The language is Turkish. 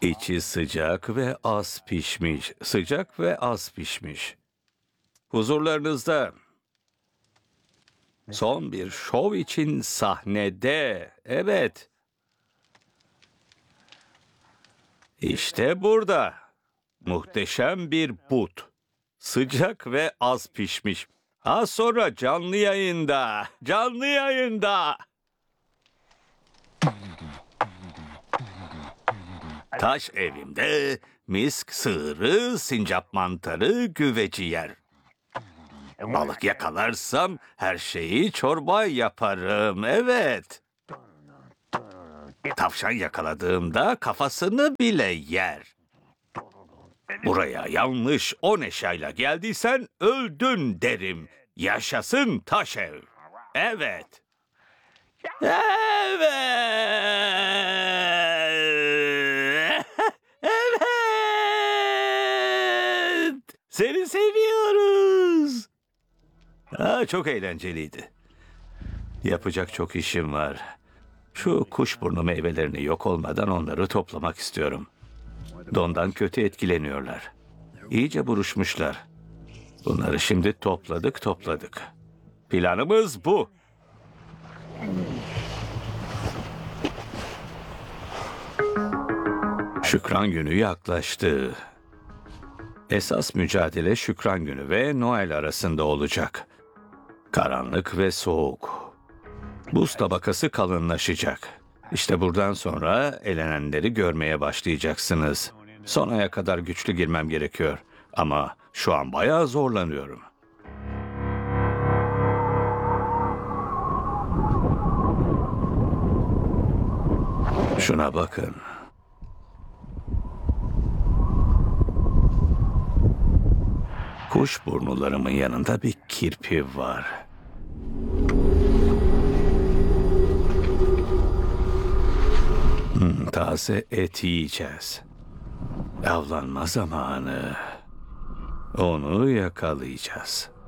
İçi sıcak ve az pişmiş. Sıcak ve az pişmiş. Huzurlarınızda son bir şov için sahnede. Evet. İşte burada. Muhteşem bir but. Sıcak ve az pişmiş. Az sonra canlı yayında. Canlı yayında. Taş evimde misk sığırı, sincap mantarı, güveci yer. Balık yakalarsam her şeyi çorba yaparım. Evet. Tavşan yakaladığımda kafasını bile yer. Buraya yanlış 10 eşyayla geldiysen öldün derim. Yaşasın taş ev. Evet. Evet. Evet. Seni seviyoruz. Çok eğlenceliydi. Yapacak çok işim var. Şu kuşburnu meyvelerini yok olmadan onları toplamak istiyorum. Dondan kötü etkileniyorlar. İyice buruşmuşlar. Bunları şimdi topladık. Planımız bu. Şükran günü yaklaştı. Esas mücadele Şükran günü ve Noel arasında olacak. Karanlık ve soğuk. Buz tabakası kalınlaşacak. İşte buradan sonra elenenleri görmeye başlayacaksınız. Son aya kadar güçlü girmem gerekiyor. Ama şu an bayağı zorlanıyorum. Şuna bakın. Kuşburnularımın yanında bir kirpi var. Taze et yiyeceğiz. Avlanma zamanı. Onu yakalayacağız.